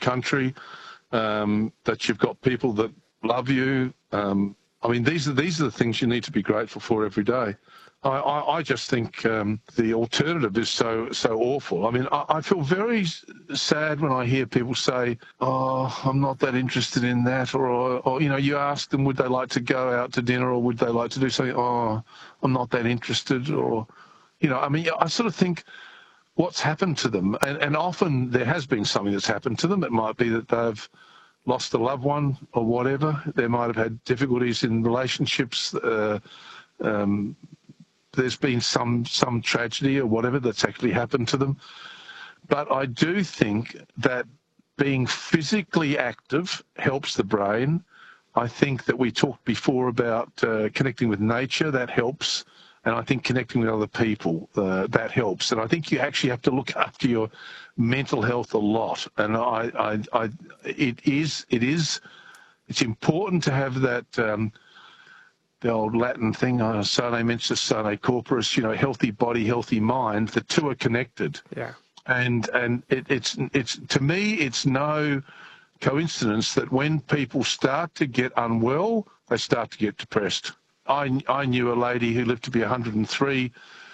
country, that you've got people that love you. I mean, these are the things you need to be grateful for every day. I just think the alternative is so awful. I mean, I feel very sad when I hear people say, "Oh, I'm not that interested in that," or you know, you ask them, would they like to go out to dinner, or would they like to do something? "Oh, I'm not that interested," or you know, I mean, I sort of think, what's happened to them? And often there has been something that's happened to them. It might be that they've lost a loved one or whatever. They might have had difficulties in relationships. There's been some tragedy or whatever that's actually happened to them. But I do think that being physically active helps the brain. I think that we talked before about connecting with nature, that helps. And I think connecting with other people, that helps. And I think you actually have to look after your mental health a lot. And it's important to have that, the old Latin thing, sane mentis, sane corporis, you know, healthy body, healthy mind. The two are connected. Yeah. And it's to me, it's no coincidence that when people start to get unwell, they start to get depressed. I knew a lady who lived to be 103,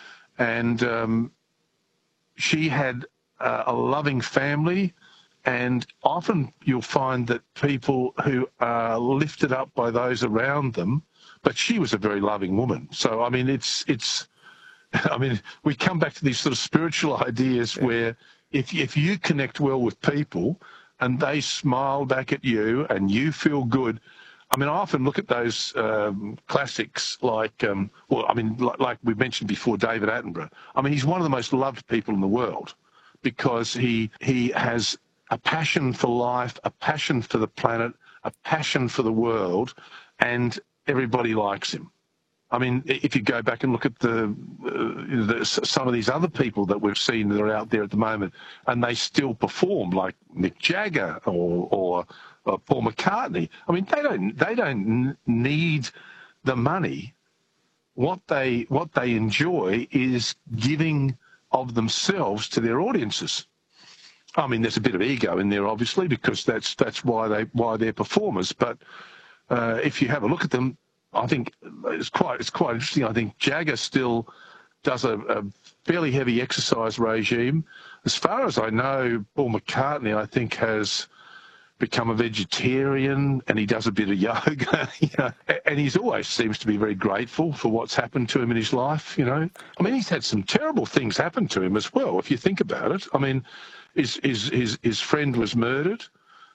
and she had a loving family. And often you'll find that people who are lifted up by those around them, but she was a very loving woman. So, I mean, I mean, we come back to these sort of spiritual ideas where if you connect well with people and they smile back at you and you feel good. I mean, I often look at those classics like, like we mentioned before, David Attenborough. I mean, he's one of the most loved people in the world because he has a passion for life, a passion for the planet, a passion for the world, and everybody likes him. I mean, if you go back and look at some of these other people that we've seen that are out there at the moment, and they still perform, like Mick Jagger or Paul McCartney. I mean, they don't need the money. What they enjoy is giving of themselves to their audiences. I mean, there's a bit of ego in there, obviously, because that's why they're performers. But if you have a look at them, I think it's quite interesting. I think Jagger still does a fairly heavy exercise regime. As far as I know, Paul McCartney, I think, has become a vegetarian, and he does a bit of yoga, you know, and he's always seems to be very grateful for what's happened to him in his life, you know. I mean, he's had some terrible things happen to him as well, if you think about it. I mean, his friend was murdered.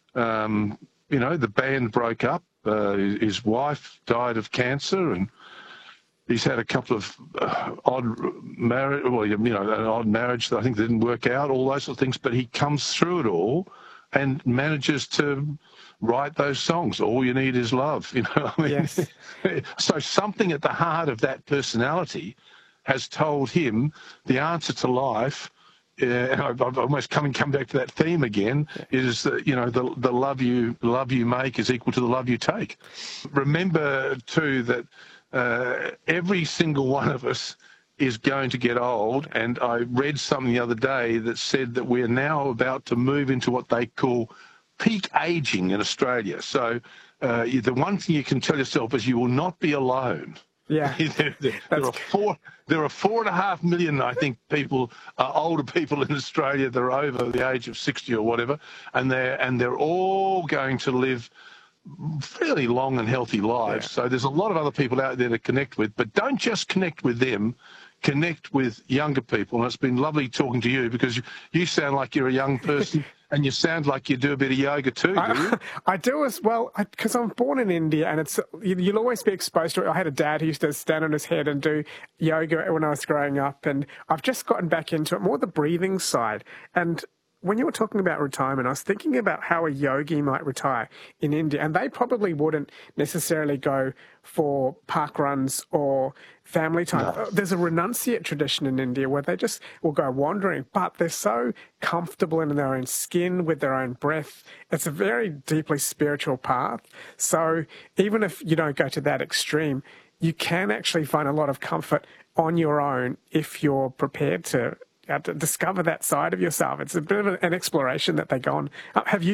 You know, the band broke up. His wife died of cancer, and he's had a couple of odd marriage. Well, you know, an odd marriage that I think didn't work out. All those sort of things, but he comes through it all and manages to write those songs. All you need is love. You know, I mean, Yes. So something at the heart of that personality has told him the answer to life. And I've almost come back to that theme again. Is that, you know, the love you make is equal to the love you take. Remember too that every single one of us is going to get old. And I read something the other day that said that we're now about to move into what they call peak aging in Australia. So the one thing you can tell yourself is you will not be alone. Yeah. There are 4.5 million, I think, people, older people in Australia that are over the age of 60 or whatever, and they're all going to live fairly long and healthy lives. Yeah. So there's a lot of other people out there to connect with, but don't just connect with them. Connect with younger people. And it's been lovely talking to you because you sound like you're a young person and you sound like you do a bit of yoga too, do you? I do as well, because I'm born in India, and you'll always be exposed to it. I had a dad who used to stand on his head and do yoga when I was growing up, and I've just gotten back into it, more the breathing side. And when you were talking about retirement, I was thinking about how a yogi might retire in India, and they probably wouldn't necessarily go for park runs or family time. No. There's a renunciate tradition in India where they just will go wandering, but they're so comfortable in their own skin with their own breath. It's a very deeply spiritual path. So even if you don't go to that extreme, you can actually find a lot of comfort on your own if you're prepared to discover that side of yourself. It's a bit of an exploration that they go on. Have you